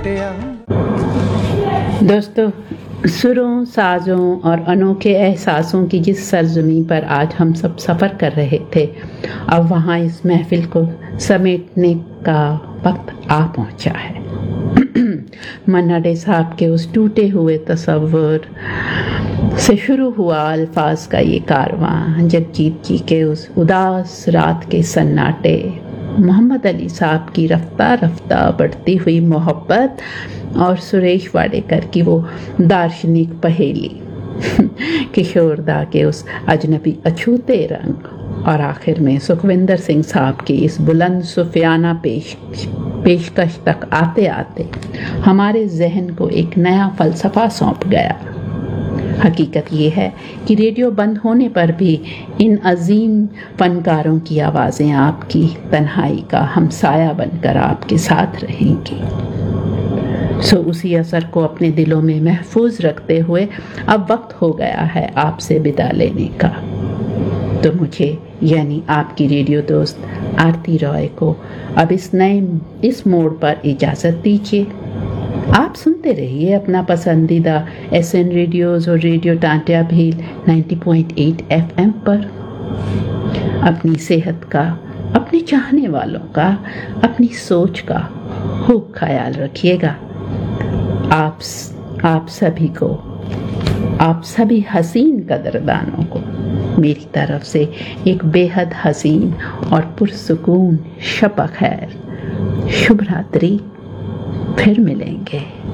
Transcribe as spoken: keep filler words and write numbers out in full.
دوستو، سروں، سازوں اور انوکھے احساسوں کی جس سرزمین پر آج ہم سب سفر کر رہے تھے، اب وہاں اس محفل کو سمیٹنے کا وقت آ پہنچا ہے۔ منا ڈے صاحب کے اس ٹوٹے ہوئے تصور سے شروع ہوا الفاظ کا یہ کارواں، جگجیت جی کے اس اداس رات کے سناٹے، محمد علی صاحب کی رفتہ رفتہ بڑھتی ہوئی محبت اور سریش واڈیکر کی وہ دارشنک پہیلی، کشور دا کے اس اجنبی اچھوتے رنگ، اور آخر میں سکھوندر سنگھ صاحب کی اس بلند صوفیانہ پیش پیشکش تک آتے آتے ہمارے ذہن کو ایک نیا فلسفہ سونپ گیا۔ حقیقت یہ ہے کہ ریڈیو بند ہونے پر بھی ان عظیم فنکاروں کی آوازیں آپ کی تنہائی کا ہمسایہ بن کر آپ کے ساتھ رہیں گی۔ سو اسی اثر کو اپنے دلوں میں محفوظ رکھتے ہوئے اب وقت ہو گیا ہے آپ سے بداع لینے کا۔ تو مجھے یعنی آپ کی ریڈیو دوست آرتی رائے کو اب اس نئے اس موڑ پر اجازت دیجیے۔ آپ سنتے رہیے اپنا پسندیدہ ایس این ریڈیوز اور ریڈیو ٹانٹیا بھیل ninety point eight F M پر۔ اپنی صحت کا، اپنے چاہنے والوں کا، اپنی سوچ کا خوب خیال رکھیے گا۔ آپ آپ سبھی کو، آپ سبھی حسین قدردانوں کو میری طرف سے ایک بے حد حسین اور پرسکون شب بخیر، شبھ راتری، پھر ملیں گے۔